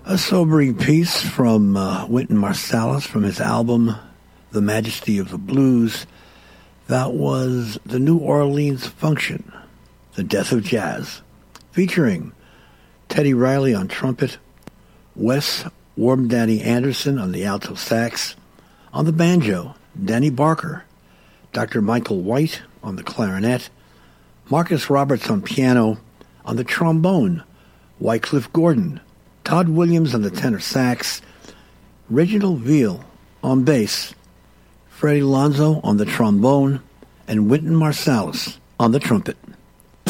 A sobering piece from Wynton Marsalis from his album The Majesty of the Blues. That was the New Orleans Function, The Death of Jazz, featuring Teddy Riley on trumpet, Wes Warm Daddy Anderson on the alto sax, on the banjo, Danny Barker, Dr. Michael White on the clarinet, Marcus Roberts on piano, on the trombone, Wycliffe Gordon, Todd Williams on the tenor sax, Reginald Veal on bass, Freddie Lonzo on the trombone, and Wynton Marsalis on the trumpet.